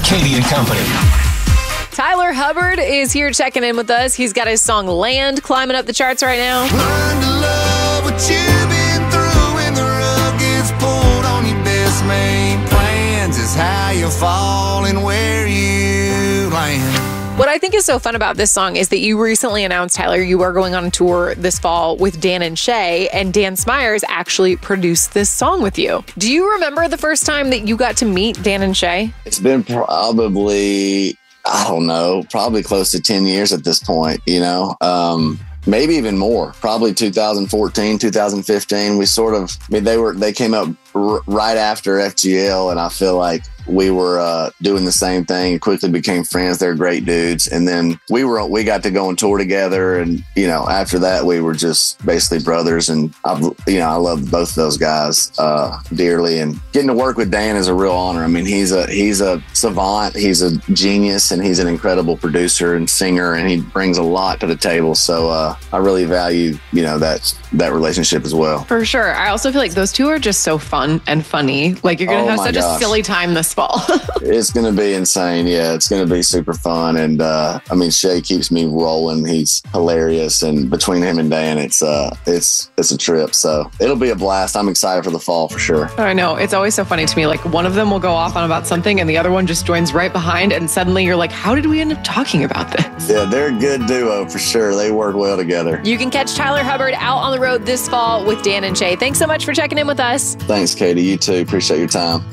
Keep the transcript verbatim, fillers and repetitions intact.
Katie and Company. Tyler Hubbard is here checking in with us. He's got his song Land climbing up the charts right now. Learn to love what you've been through when the rug gets pulled on your best made plans is how you fall and where you land. What I think is so fun about this song is that you recently announced, Tyler, you are going on a tour this fall with Dan and Shay, and Dan Smyers actually produced this song with you. Do you remember the first time that you got to meet Dan and Shay? It's been probably, I don't know, probably close to ten years at this point, you know? Um, maybe even more, probably two thousand fourteen, two thousand fifteen. We sort of, I mean, they were, they came up r- right after F G L, and I feel like we were uh, doing the same thing, quickly became friends. They're great dudes. And then we were, we got to go on tour together. And, you know, after that, we were just basically brothers. And I've, you know, I love both of those guys uh, dearly, and getting to work with Dan is a real honor. I mean, he's a, he's a savant, he's a genius, and he's an incredible producer and singer, and he brings a lot to the table. So uh, I really value, you know, that, that relationship as well. For sure. I also feel like those two are just so fun and funny. Like, you're going to Oh have my such gosh. a silly time this fall. It's going to be insane. Yeah, it's going to be super fun. And uh, I mean, Shay keeps me rolling. He's hilarious. And between him and Dan, it's uh, it's it's a trip. So it'll be a blast. I'm excited for the fall for sure. I know. It's always so funny to me. Like, one of them will go off on about something and the other one just joins right behind. And suddenly you're like, how did we end up talking about this? Yeah, they're a good duo for sure. They work well together. You can catch Tyler Hubbard out on the road this fall with Dan and Shay. Thanks so much for checking in with us. Thanks, Katie. You too. Appreciate your time.